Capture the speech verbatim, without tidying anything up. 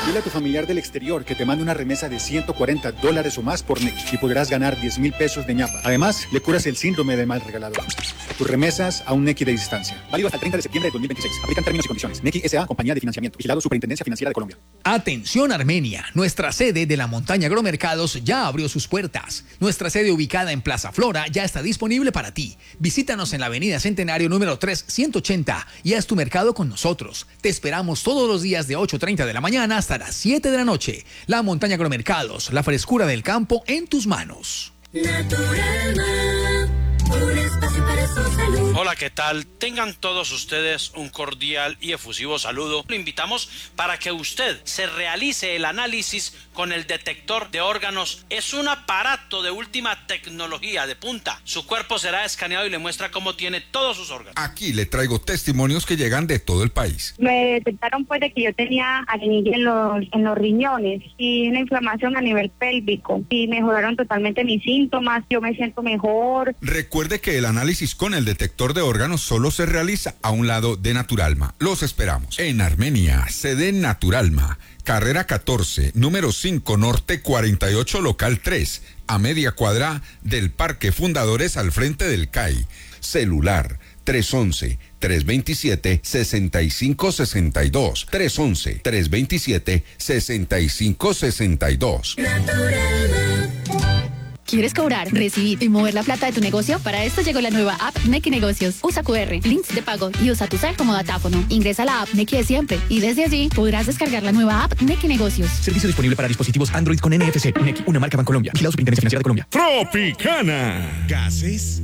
Dile a tu familiar del exterior que te mande una remesa de ciento cuarenta dólares o más por Nequi y podrás ganar diez mil pesos de ñapa. Además, le curas el síndrome del mal regalador. Tus remesas a un Nequi de distancia. Válido hasta el treinta de septiembre de dos mil veintiséis. Aplican términos y condiciones. Nequi S A, compañía de financiamiento. Vigilado Superintendencia Financiera de Colombia. Atención Armenia, nuestra sede de la Montaña Agromercados ya abrió sus puertas. Nuestra sede ubicada en Plaza Flora ya está disponible para ti. Visítanos en la avenida Centenario número tres ciento ochenta y haz tu mercado con nosotros. Te esperamos todos los días de ocho y treinta de la mañana hasta las siete de la noche. La Montaña Agromercados, la frescura del campo en tus manos. Naturalma, un espacio para su salud. Hola, ¿qué tal? Tengan todos ustedes un cordial y efusivo saludo. Lo invitamos para que usted se realice el análisis con el detector de órganos. Es un aparato de última tecnología de punta. Su cuerpo será escaneado y le muestra cómo tiene todos sus órganos. Aquí le traigo testimonios que llegan de todo el país. Me detectaron pues de que yo tenía arenilla en los, en los riñones y una inflamación a nivel pélvico y mejoraron totalmente mis síntomas. Yo me siento mejor. Recuerde que el análisis con el detector de órganos solo se realiza a un lado de Naturalma. Los esperamos en Armenia, sede Naturalma, carrera catorce, número cinco, norte cuarenta y ocho, local tres, a media cuadra del Parque Fundadores al frente del C A I. Celular tres once, tres veintisiete, sesenta y cinco sesenta y dos, tres once, tres veintisiete, sesenta y cinco sesenta y dos. Naturalma. ¿Quieres cobrar, recibir y mover la plata de tu negocio? Para esto llegó la nueva app Nequi Negocios. Usa cu erre, links de pago y usa tu cel como datáfono. Ingresa a la app Nequi de siempre y desde allí podrás descargar la nueva app Nequi Negocios. Servicio disponible para dispositivos Android con N F C. Nequi, una marca Bancolombia. Vigilado Superintendencia Financiera de Colombia. Tropicana. Gases,